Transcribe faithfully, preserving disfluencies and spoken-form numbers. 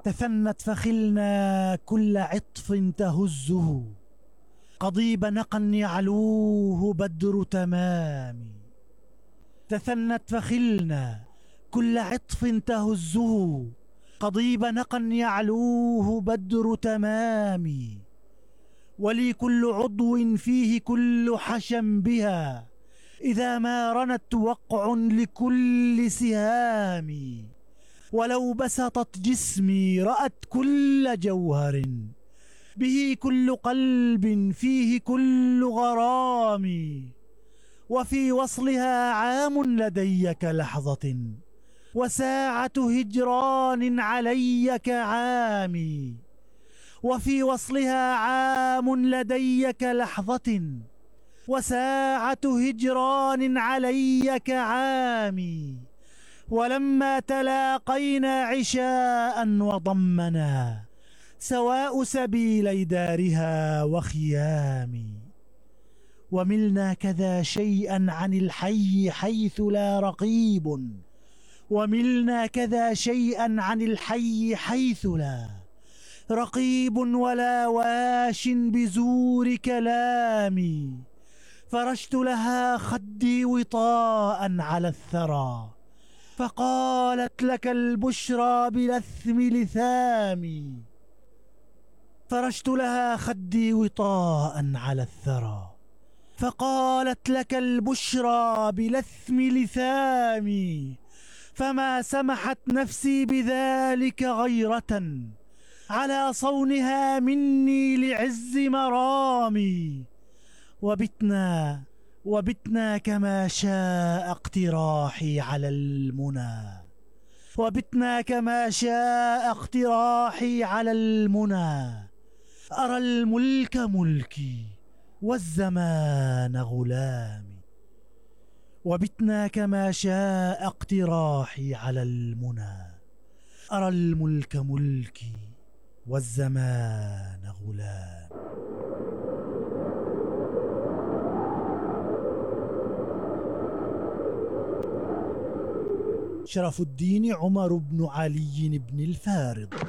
تثنت فخلنا كل عطف تهزه، قضيب نقى يعلوه بدر تمام. تثنت فخلنا كل عطف تهزه، قضيب نقى يعلوه بدر تمام. ولي كل عضو فيه كل حشم بها، إذا ما رنت وقع لكل سهام. ولو بسطت جسمي رأت كل جوهر، به كل قلب فيه كل غرام. وفي وصلها عام لدي كلحظة، وساعة هجران علي كعامي. وفي وصلها عام لدي كلحظة، وساعة هجران علي كعامي. ولما تلاقينا عشاء وضمنا، سواء سبيلي دارها وخيامي. وملنا كذا شيئا عن الحي حيث لا رقيب، وملنا كذا شيئا عن الحي حيث لا رقيب ولا واش بزور كلامي. فرشت لها خدي وطاء على الثرى، فقالت لك البشرى بلثم لثامي. فرشت لها خدي وطاء على الثرى، فقالت لك البشرى بلثم لثامي. فما سمحت نفسي بذلك غيرة على صونها مني لعز مرامي. وبتنا وبتنا كما شاء اقتراحي على المنى، وبتنا كما شاء اقتراحي على المنى. أرى الملك ملكي والزمان غلامي. وبتنا كما شاء اقتراحي على المنى، أرى الملك ملكي والزمان غلامي. شرف الدين عمر بن علي بن الفارض.